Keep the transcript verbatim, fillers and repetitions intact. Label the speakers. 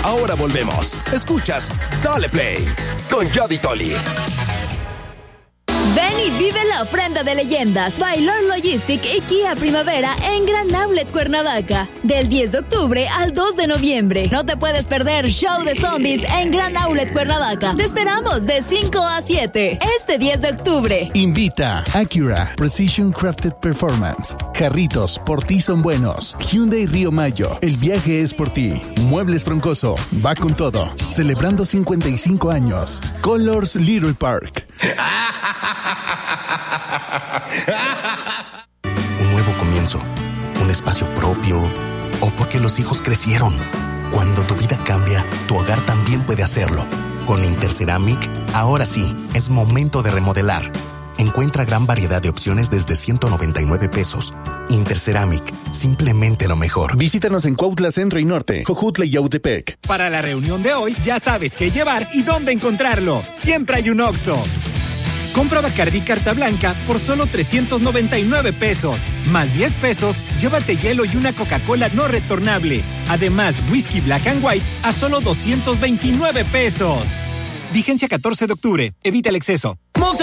Speaker 1: Ahora volvemos. Escuchas Dale Play con Yadi Toli.
Speaker 2: Ven y vive la ofrenda de leyendas, Baylor Logistic y Kia Primavera en Gran Outlet Cuernavaca. Del diez de octubre al dos de noviembre. No te puedes perder Show de Zombies en Gran Outlet Cuernavaca. Te esperamos de cinco a siete este diez de octubre.
Speaker 3: Invita Acura Precision Crafted Performance. Jarritos, por ti son buenos. Hyundai Río Mayo, el viaje es por ti. Muebles Troncoso, va con todo. Celebrando cincuenta y cinco años. Colors Little Park.
Speaker 4: Un nuevo comienzo, un espacio propio, o porque los hijos crecieron. Cuando tu vida cambia, tu hogar también puede hacerlo. Con Interceramic, ahora sí, es momento de remodelar. Encuentra gran variedad de opciones desde ciento noventa y nueve pesos. Interceramic, simplemente lo mejor.
Speaker 3: Visítanos en Cuautla Centro y Norte, Jojutla y Yautepec.
Speaker 5: Para la reunión de hoy, ya sabes qué llevar y dónde encontrarlo. Siempre hay un Oxxo. Compra Bacardí Carta Blanca por solo trescientos noventa y nueve pesos. Más diez pesos, llévate hielo y una Coca-Cola no retornable. Además, Whisky Black and White a solo doscientos veintinueve pesos. Vigencia catorce de octubre. Evita el exceso.